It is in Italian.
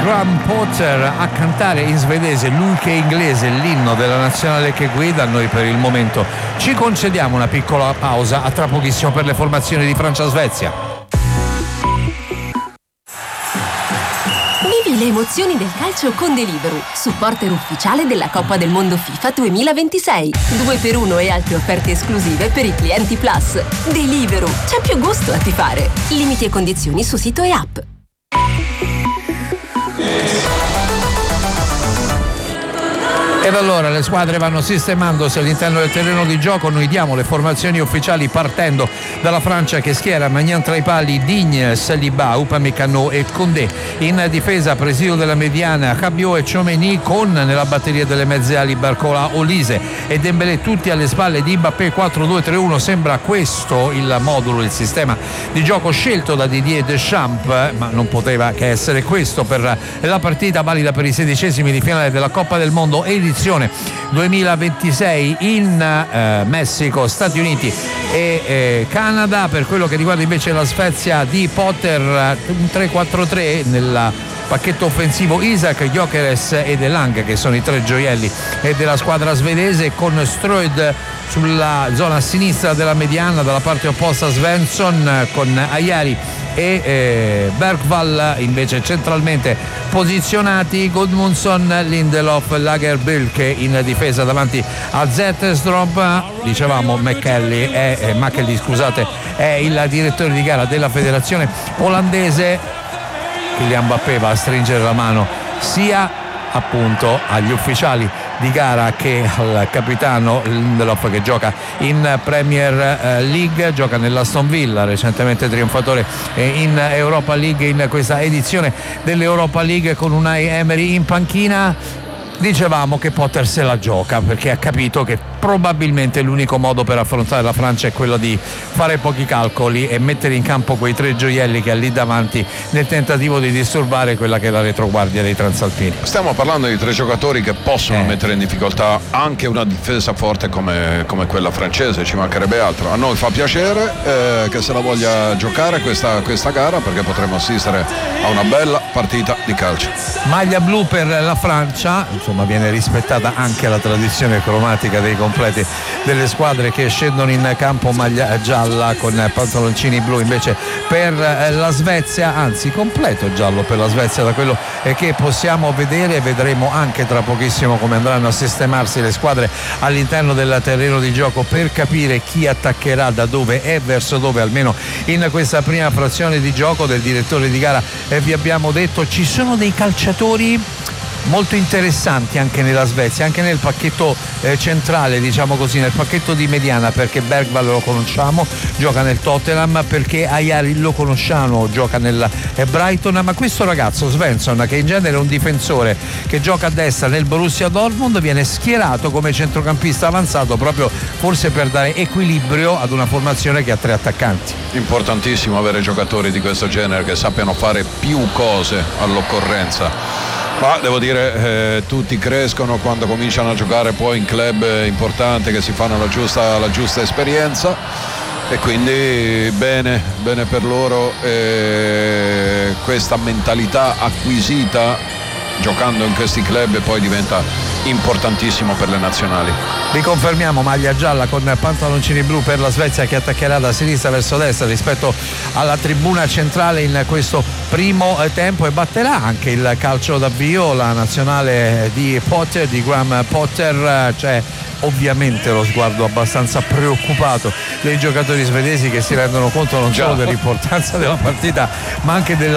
Graham Potter a cantare in svedese, lui che è inglese, l'inno della nazionale che guida. Noi per il momento ci concediamo una piccola pausa, a tra pochissimo per le formazioni di Francia-Svezia. Vivi le emozioni del calcio con Deliveroo, supporter ufficiale della Coppa del Mondo FIFA 2026. 2x1 e altre offerte esclusive per i clienti Plus. Deliveroo, c'è più gusto a tifare. Limiti e condizioni su sito e app. Ed allora le squadre vanno sistemandosi all'interno del terreno di gioco. Noi diamo le formazioni ufficiali partendo dalla Francia, che schiera Maignan tra i pali, Digne, Saliba, Upamecano e Condé. In difesa presidio della mediana Rabiot e Tchouaméni, con nella batteria delle mezze ali Barcola, Olise e Dembélé, tutti alle spalle di Mbappé. 4-2-3-1 sembra questo il modulo, il sistema di gioco scelto da Didier Deschamps, ma non poteva che essere questo per la partita valida per i 16esimi di finale della Coppa del Mondo edizione 2026 in Messico, Stati Uniti e Canada. Per quello che riguarda invece la Svezia di Potter, un 3-4-3 nel pacchetto offensivo, Isak, Gyökeres ed Elanga, che sono i tre gioielli della squadra svedese, con Strød sulla zona sinistra della mediana, dalla parte opposta Svensson, con Ajari e Bergvall invece centralmente posizionati, Gudmundsson, Lindelof, Lagerbilke in difesa davanti a Zetterstrom. Dicevamo Makelly è il direttore di gara della federazione olandese. Kylian Mbappé va a stringere la mano sia appunto agli ufficiali di gara che al capitano Lindelof, che gioca in Premier League, gioca nell'Aston Villa, recentemente trionfatore in Europa League, in questa edizione dell'Europa League con Unai Emery in panchina. Dicevamo che Potter se la gioca perché ha capito che probabilmente l'unico modo per affrontare la Francia è quello di fare pochi calcoli e mettere in campo quei tre gioielli che ha lì davanti, nel tentativo di disturbare quella che è la retroguardia dei transalpini. Stiamo parlando di tre giocatori che possono mettere in difficoltà anche una difesa forte come quella francese, ci mancherebbe altro. A noi fa piacere che se la voglia giocare questa gara, perché potremo assistere a una bella partita di calcio. Maglia blu per la Francia, insomma viene rispettata anche la tradizione cromatica dei completi delle squadre che scendono in campo. Maglia gialla con pantaloncini blu invece per la Svezia, anzi completo giallo per la Svezia, da quello che possiamo vedere. Vedremo anche tra pochissimo come andranno a sistemarsi le squadre all'interno del terreno di gioco per capire chi attaccherà da dove e verso dove, almeno in questa prima frazione di gioco del direttore di gara. Vi abbiamo detto ci sono dei calciatori molto interessanti anche nella Svezia, anche nel pacchetto centrale, diciamo così, nel pacchetto di mediana, perché Bergvall lo conosciamo, gioca nel Tottenham, perché Ajari lo conosciamo, gioca nel Brighton, ma questo ragazzo Svensson, che in genere è un difensore che gioca a destra nel Borussia Dortmund, viene schierato come centrocampista avanzato proprio forse per dare equilibrio ad una formazione che ha tre attaccanti. Importantissimo avere giocatori di questo genere che sappiano fare più cose all'occorrenza. Ma devo dire tutti crescono quando cominciano a giocare poi in club importanti che si fanno la giusta esperienza, e quindi bene per loro questa mentalità acquisita giocando in questi club poi diventa importantissimo per le nazionali. Riconfermiamo maglia gialla con pantaloncini blu per la Svezia, che attaccherà da sinistra verso destra rispetto alla tribuna centrale in questo primo tempo, e batterà anche il calcio d'avvio la nazionale di Potter, di Graham Potter. C'è ovviamente lo sguardo abbastanza preoccupato dei giocatori svedesi, che si rendono conto non solo dell'importanza della partita ma anche della